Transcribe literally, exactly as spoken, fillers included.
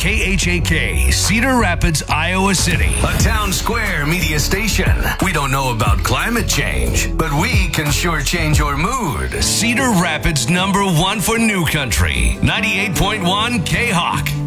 K H A K, Cedar Rapids, Iowa City. A Town Square media station. We don't know about climate change, but we can sure change your mood. Cedar Rapids number one for New Country. ninety-eight point one K-Hawk.